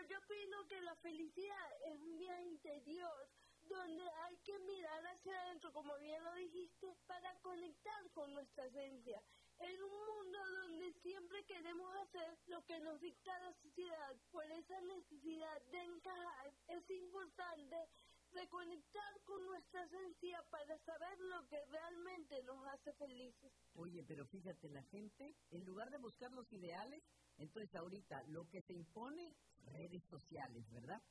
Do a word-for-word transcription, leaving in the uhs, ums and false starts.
yo opino que la felicidad es un viaje interior, donde hay que mirar hacia adentro, como bien lo dijiste, para conectar con nuestra esencia. En un mundo donde siempre queremos hacer lo que nos dicta la sociedad, por esa necesidad de encajar, es importante reconectar con nuestra esencia para saber lo que realmente nos hace felices. Oye, pero fíjate, la gente, en lugar de buscar los ideales, entonces ahorita lo que se impone, redes sociales, ¿verdad?